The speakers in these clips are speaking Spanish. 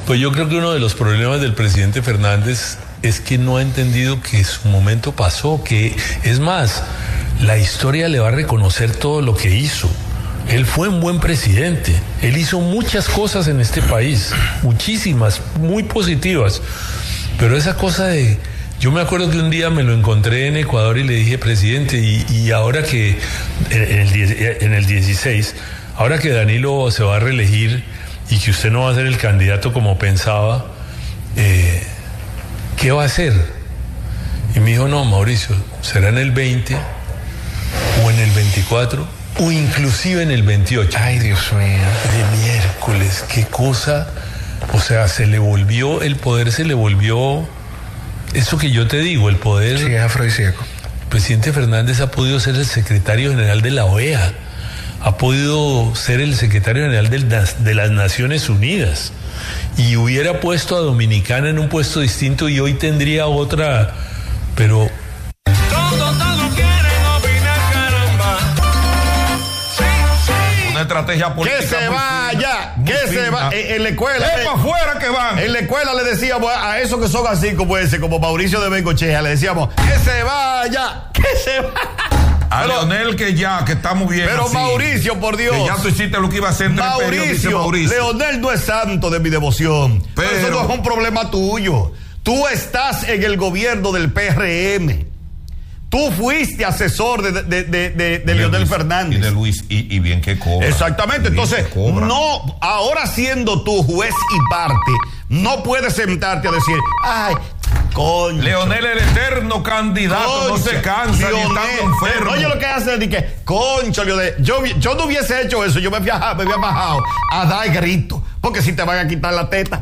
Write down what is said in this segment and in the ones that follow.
Pues yo creo que uno de los problemas del presidente Fernández es que no ha entendido que su momento pasó, que es más, la historia le va a reconocer todo lo que hizo. Él fue un buen presidente, él hizo muchas cosas en este país, muchísimas, muy positivas, pero esa cosa de... Yo me acuerdo que un día me lo encontré en Ecuador y le dije, presidente, y ahora que, en el 16, ahora que Danilo se va a reelegir y que usted no va a ser el candidato como pensaba, ¿qué va a hacer? Y me dijo, no, Mauricio, será en el 20 o en el 24 o inclusive en el 28. Ay, Dios mío. De miércoles, qué cosa. O sea, el poder se le volvió... Eso que yo te digo, el poder... Sí, es afrodisíaco. El presidente Fernández ha podido ser el secretario general de la OEA, ha podido ser el secretario general de las Naciones Unidas, y hubiera puesto a Dominicana en un puesto distinto y hoy tendría otra, pero... Todos quieren opinar, caramba. Sí, sí. Una estrategia política. Que se vaya, que se va. En la escuela. Es para afuera que van. En la escuela le decíamos a esos que son así como ese, como Mauricio de Bengochea, le decíamos, que se vaya, que se vaya. A Leonel que está muy bien. Pero así, Mauricio, por Dios. Que ya tú hiciste lo que iba a hacer. Mauricio, Leonel no es santo de mi devoción. Pero eso no es un problema tuyo. Tú estás en el gobierno del PRM. Tú fuiste asesor de Leonel Fernández. Y de Luis, y bien que cobra. Exactamente, entonces, no, ahora siendo tú juez y parte, no puedes sentarte a decir, ay, coño. Leonel, el eterno candidato, no se cansa ni está enfermo. Oye, lo que hace es que, concho, Leonel, yo no hubiese hecho eso, yo me había bajado a dar grito, porque si te van a quitar la teta.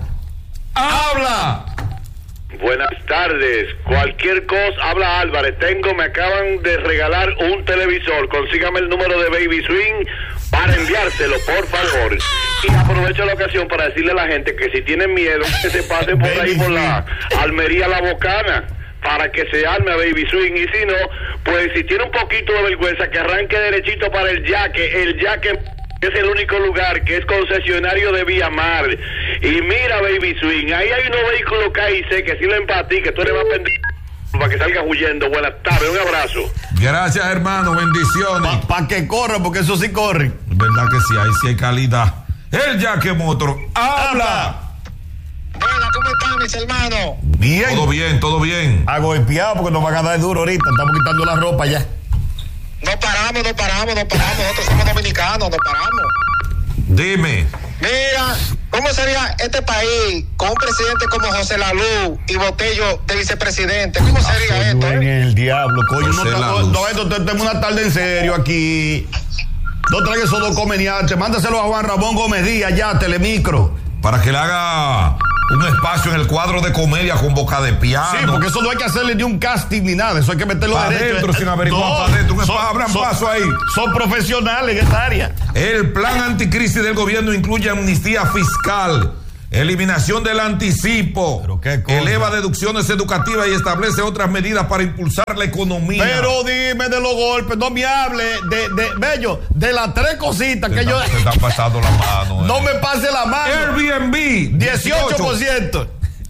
¡Habla! Buenas tardes, cualquier cosa, habla Álvarez, me acaban de regalar un televisor, consígame el número de Baby Swing para enviárselo, por favor. Y aprovecho la ocasión para decirle a la gente que si tienen miedo, que se pasen por ahí por la Almería La Bocana, para que se arme a Baby Swing, y si no, pues si tiene un poquito de vergüenza, que arranque derechito para el Yaque es el único lugar que es concesionario de Viamar. Y mira, Baby Swing, ahí hay unos vehículos KIC que si lo empatí, que tú eres más pendejo para que salgas huyendo. Buenas tardes, un abrazo. Gracias, hermano, bendiciones. Para que corra, porque eso sí corre. Verdad que sí, ahí sí hay calidad. El Yaque Motor, habla. Hola, ¿cómo están mis hermanos? Bien. Todo bien. Agolpeado porque nos van a dar duro ahorita, estamos quitando la ropa ya. No paramos, nosotros somos dominicanos, no paramos. Dime. Mira, ¿cómo sería este país con un presidente como José Laluz y Botello de vicepresidente? ¿Cómo sería esto? En el diablo, coño, esto tenemos una tarde en serio aquí. No traigas esos dos comediantes, mándaselo a Juan Ramón Gómez Díaz, ya, Telemicro. Para que le haga un espacio en el cuadro de comedia con boca de piano. Sí, porque eso no hay que hacerle ni un casting ni nada, eso hay que meterlo derecho. Adentro, sin averiguar para adentro, abran paso ahí. Son profesionales en esta área. El plan anticrisis del gobierno incluye amnistía fiscal, eliminación del anticipo, eleva deducciones educativas y establece otras medidas para impulsar la economía. Pero dime de los golpes, no me hable Bello, de las tres cositas que yo... Se están pasando la mano. No me pase la mano. Airbnb, 18%.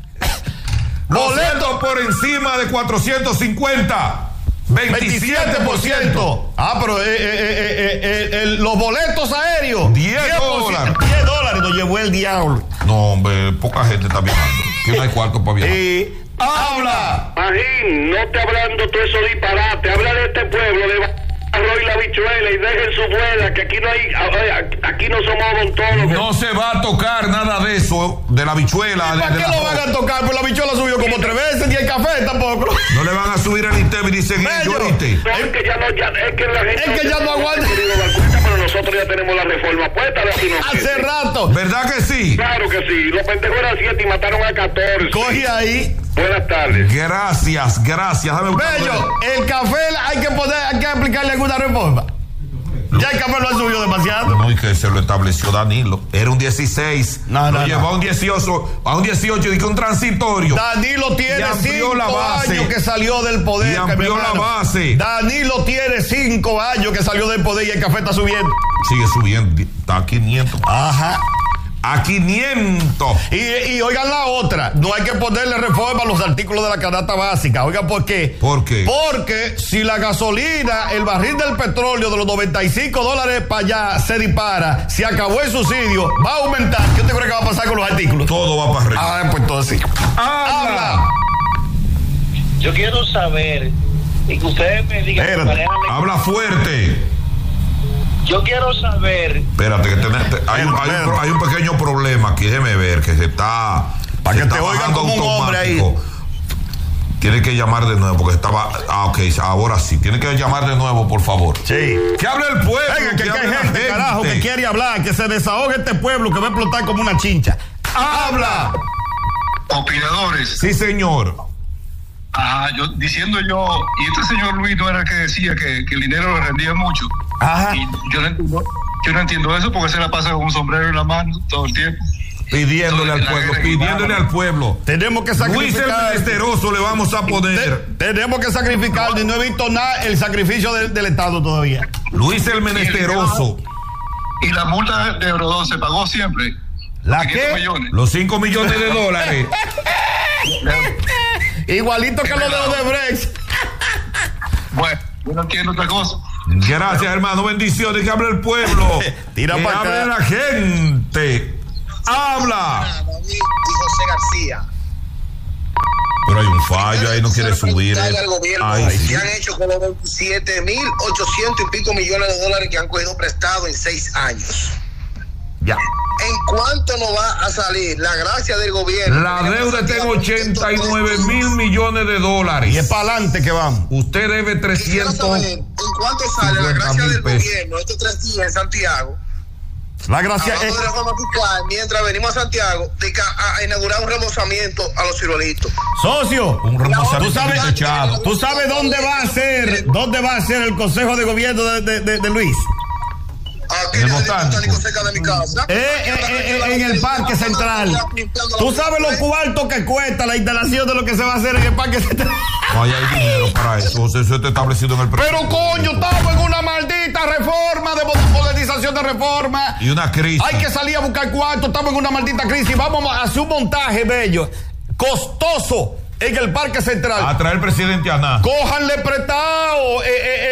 Boletos por encima de 450. 27%. Pero los boletos aéreos, $10. $10 nos llevó el diablo. No, hombre, poca gente está viajando. Que no hay cuarto para viajar. Habla. Magín, no te hablando todo eso disparate, habla de este pueblo de Arroy la bichuela y dejen su vuela, que aquí no hay, aquí no somos odontólogos. No se va a tocar nada de eso, de la bichuela. ¿Para qué lo van a tocar? Pues la bichuela subió como 3 veces y el café tampoco. No le van a subir el INTEM y dicen, yo ahorita. Es que ya no, es que la gente... Es que ya no aguanta. Pero nosotros ya tenemos la reforma puesta. Hace rato. ¿Verdad que sí? Claro que sí. Los pendejos eran 7 y mataron a 14. Coge ahí. Buenas tardes. Gracias. Bello, el café hay que aplicarle alguna reforma. Ya el café lo ha subido demasiado. No, y que se lo estableció Danilo. Era un 16. Lo llevó a un 18 y que un transitorio. Danilo tiene 5 años que salió del poder. Y amplió la base. Danilo tiene 5 años que salió del poder y el café está subiendo. Sigue subiendo. Está a 500. Ajá. a 500. Y oigan la otra, no hay que ponerle reforma a los artículos de la canasta básica. Oigan, ¿por qué? ¿Por qué? Porque si la gasolina, el barril del petróleo de los $95 para allá se dispara, se acabó el subsidio, va a aumentar. ¿Qué usted cree que va a pasar con los artículos? Todo va para arriba. Ah, pues entonces sí. Habla. Yo quiero saber, y que ustedes me digan... Habla fuerte. Yo quiero saber... Espérate, que hay un pequeño problema aquí, déjeme ver, que se está... Para que te oigan como un hombre ahí. Tiene que llamar de nuevo, porque estaba... ok, ahora sí. Tiene que llamar de nuevo, por favor. Sí. Que hable el pueblo. Venga, que hay gente, carajo, que quiere hablar, que se desahogue este pueblo, que va a explotar como una chincha. ¡Habla! Opinadores. Sí, señor. Y este señor Luis no era el que decía que el dinero le rendía mucho. Ajá. Y yo no entiendo eso porque se la pasa con un sombrero en la mano todo el tiempo. Pidiéndole al pueblo. Tenemos que sacrificar. Luis el Menesteroso le vamos a poner. Tenemos que sacrificar, y no he visto nada el sacrificio del Estado todavía. Luis el Menesteroso. Y la multa de Eurodón se pagó siempre. ¿La qué? Los 5 millones de dólares. Igualito que lo de Odebrecht. Bueno, yo no entiendo otra cosa. Gracias, hermano. Bendiciones. Que hable el pueblo. Tira que para hable acá. la gente. Habla. David y José García. Pero hay un fallo ahí, no quiere subir. Al gobierno, Ay, sí. ¿qué han hecho con los 27.800 y pico millones de dólares que han cogido prestado en 6 años? Ya. ¿En cuánto nos va a salir la gracia del gobierno? La deuda está en 89 mil millones de dólares. Y es para adelante que vamos. Usted debe Quisiera 300. saber ¿en cuánto sale la gracia del gobierno estos 3 días en Santiago? La gracia Hablando de reforma fiscal, mientras venimos a Santiago a inaugurar un remozamiento a los ciruelitos. Socio, Un remozamiento techado. ¿tú sabes dónde va a ser el Consejo de Gobierno de Luis? Aquí En en el el botánico. botánico cerca de mi casa. En el Parque Central. ¿Tú sabes los cuartos que cuesta la instalación de lo que se va a hacer en el Parque Central? No hay dinero para eso. Eso está establecido en el Pero presupuesto. coño, estamos en una maldita reforma de modernización de reforma. Y una crisis. Hay que salir a buscar cuarto, estamos en una maldita crisis. Vamos a hacer un montaje bello, costoso, en el Parque Central. A traer el presidente Aná. Cójanle prestado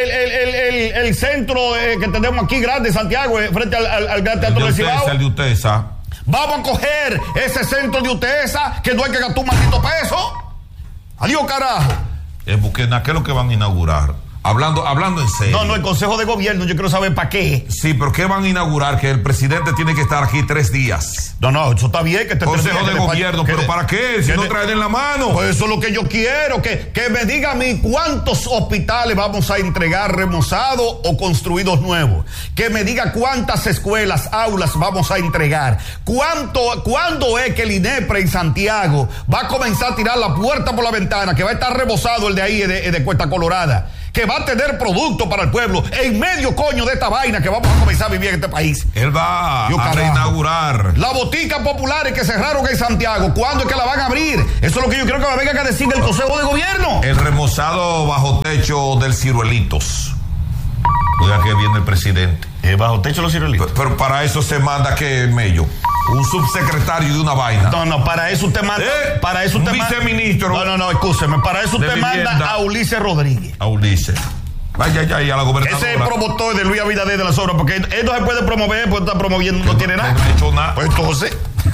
el centro que tenemos aquí grande, Santiago, frente al Gran Teatro del Cibao. El de UTESA. Vamos a coger ese centro de UTESA, que no hay que gastar un maldito peso. Adiós, carajo. Porque ¿qué es lo que van a inaugurar? Hablando en serio. No, el Consejo de Gobierno, yo quiero saber para qué. Sí, pero ¿qué van a inaugurar? Que el presidente tiene que estar aquí 3 días. No, eso está bien que te Consejo de Gobierno, pero ¿para qué? Si no traen en la mano. Pues eso es lo que yo quiero, que me diga a mí cuántos hospitales vamos a entregar remozados o construidos nuevos. Que me diga cuántas escuelas, aulas vamos a entregar. ¿Cuándo es que el INEPRE en Santiago va a comenzar a tirar la puerta por la ventana, que va a estar rebozado el de ahí de Cuesta Colorada? Que va a tener producto para el pueblo en medio, coño, de esta vaina que vamos a comenzar a vivir en este país. Él va a carajo. reinaugurar. Las boticas populares que cerraron en Santiago, ¿cuándo es que la van a abrir? Eso es lo que yo creo que me venga a decir del Consejo de Gobierno. El remozado bajo techo del Ciruelitos. Oiga que viene el presidente. Bajo techo los ciruelitos. Pero para eso se manda que Mello. Un subsecretario de una vaina. No, para eso usted manda. Para eso usted manda. Viceministro. No, escúcheme. Para eso usted manda a Ulises Rodríguez. A Ulises. Vaya ya, y a la gobernadora. Ese es el promotor de Luis Abinader de las obras, porque él no se puede promover, porque está promoviendo, no tiene nada. No ha hecho nada. Pues entonces.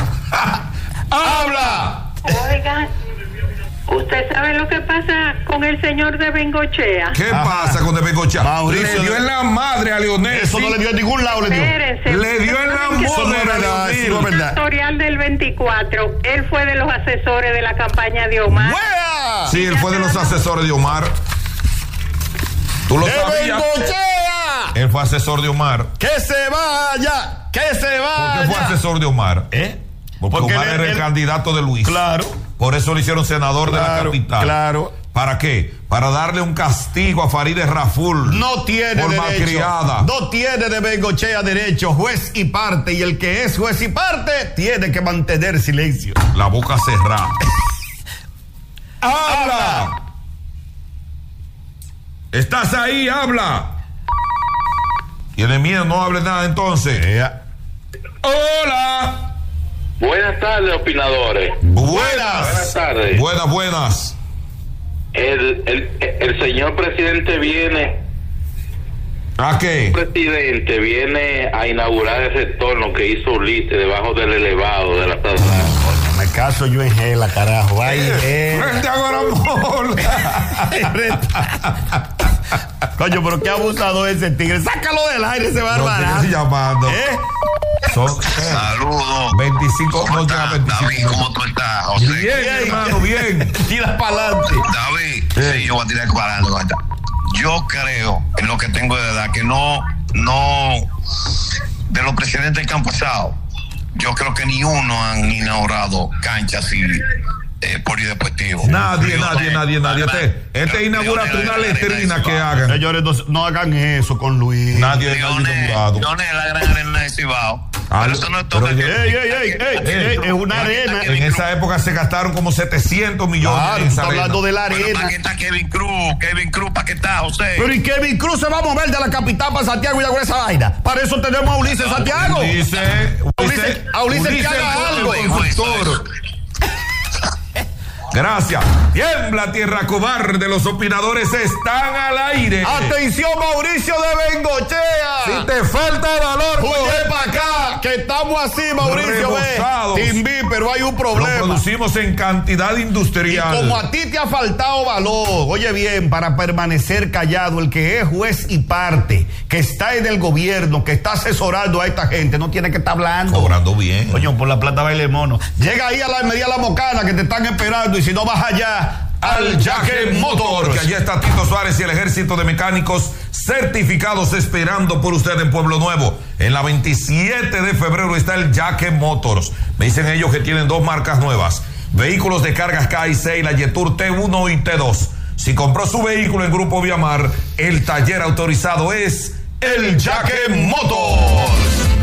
¡Habla! Oiga, ¿usted sabe lo que pasa con el señor de Bengochea? ¿Qué pasa con De Bengochea? Mauricio, le dio en la madre a Leonel. Eso no le dio en ningún lado, le dio. Espérense. Le dio en la Eso no madre es a verdad, eso no es Leonel. verdad. Historial del 24. Él fue de los asesores de la campaña de Omar. ¡Wea! Sí, él fue de los asesores de Omar. ¿Tú lo ¡De sabías? Bengochea! Él fue asesor de Omar. ¡Que se vaya! ¡Que se vaya! ¿Por qué fue asesor de Omar? Porque Omar era el candidato de Luis. Claro. Por eso lo hicieron senador de la capital. Claro. ¿Para qué? Para darle un castigo a Farideh Raful. No tiene por derecho. malcriada. No tiene de Bengochea derecho, juez y parte. Y el que es juez y parte tiene que mantener silencio. La boca cerrada. ¡Habla! ¿Estás ahí? ¡Habla! Tiene miedo, no hable nada entonces. ¡Hola! Buenas tardes, opinadores. Buenas tardes. Buenas. El señor presidente viene. ¿A qué? El presidente viene a inaugurar el retorno que hizo Ulises debajo del elevado de la Tadalá. Me caso yo en Gela, carajo. Ay, frente a Guaramol. Coño, pero qué abusado ese tigre. Sácalo del aire, ese barbarazo. No, llamando. Saludos. 25. ¿Cómo estás, David? ¿Cómo tú estás, José? Bien, hermano, bien. Tira para adelante. David, sí, yo voy a tirar para adelante. Yo creo, en lo que tengo de edad, que no, de los presidentes que han pasado, yo creo que ni uno han inaugurado canchas y polideportivos. Nadie. Este inaugura una letrina que hagan. Señores, no hagan eso con Luis. Nadie inaugurado. La gran arena de Cibao. Pero eso no es todo. Es una arena. En esa época se gastaron como 700 millones. Claro, está hablando de la arena. ¿Para qué está Kevin Cruz? ¿Para qué está José? Pero ¿y Kevin Cruz se va a mover de la capital para Santiago y la esa vaina? Para eso tenemos a Ulises Santiago. A Ulises que haga algo. Gracias. Tiembla tierra cobarde, los opinadores están al aire. Atención, Mauricio de Bengochea. Si te falta valor, coge para acá, que estamos así, Mauricio. Timbi, pero hay un problema. Lo producimos en cantidad industrial. Y como a ti te ha faltado valor, oye bien, para permanecer callado, el que es juez y parte, que está en el gobierno, que está asesorando a esta gente, no tiene que estar hablando. Cobrando bien. Coño, por la plata baile el mono. Llega ahí a la Almería La Mocana, que te están esperando, y si no vas allá, al Jaque Motors. Que allá está Tito Suárez y el ejército de mecánicos certificados esperando por usted en Pueblo Nuevo. En la 27 de febrero está el Jaque Motors. Me dicen ellos que tienen 2 marcas nuevas. Vehículos de cargas K6, la Yetur T1 y T2. Si compró su vehículo en Grupo Viamar, el taller autorizado es el Jaque Motors.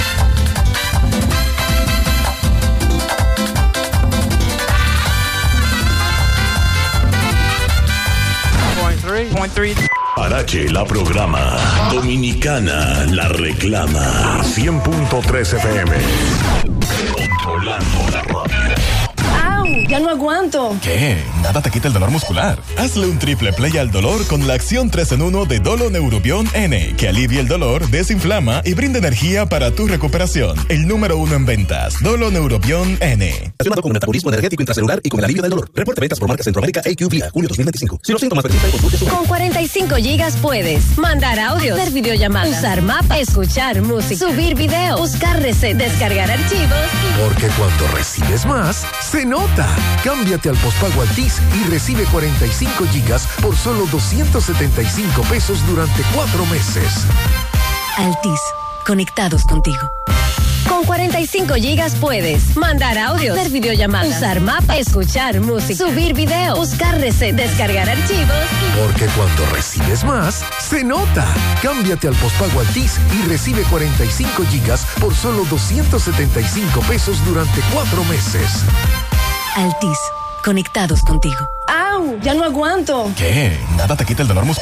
Parache la programa, Dominicana la reclama. 100.3 FM. Controlando la radio. ¡Au! Ya no aguanto. ¿Qué? Nada te quita el dolor muscular. Hazle un triple play al dolor con la acción 3 en 1 de Dolo Neurobión N, que alivia el dolor, desinflama y brinda energía para tu recuperación. El número 1 en ventas, Dolo Neurobión N. Relacionado con el metabolismo energético intracelular y con el alivio del dolor. Reporte ventas por marca Centroamérica AQ Vía, julio 2025. Si los síntomas persisten, consulte su... Con 45 gigas puedes mandar audios, hacer videollamadas, usar mapas, escuchar música, subir videos, buscar recetas, descargar archivos y... Porque cuando recibes más, se nota. Cámbiate al postpago Altis y recibe 45 gigas por solo 275 pesos durante 4 meses. Altis, conectados contigo. Con 45 gigas puedes mandar audios, hacer videollamadas, usar mapas, escuchar música, subir videos, buscar recetas, descargar archivos y... Porque cuando recibes más, se nota. Cámbiate al postpago Altis y recibe 45 gigas por solo 275 pesos durante 4 meses. Altis, conectados contigo. ¡Au! Ya no aguanto. ¿Qué? Nada te quita el dolor muscular.